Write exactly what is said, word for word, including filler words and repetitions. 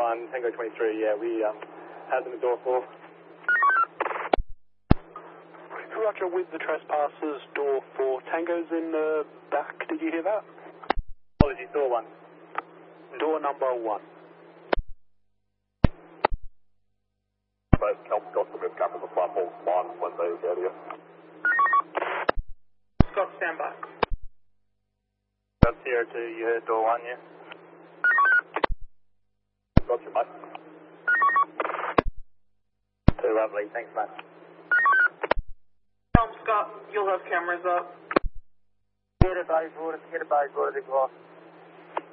one, Tango twenty-three, yeah, we um, had them at door four. Roger, with the trespassers, door four. Tango's in the back, did you hear that? Apologies, door one. Door number one. Both Kelp got the web camera on the platform one when they get here. Scott, stand by. Scott, zero two, you heard door one, yeah? Got you, mate. Too lovely, thanks, mate. Um, Scott, you'll have cameras up. Get a base water, get a base water, the glass.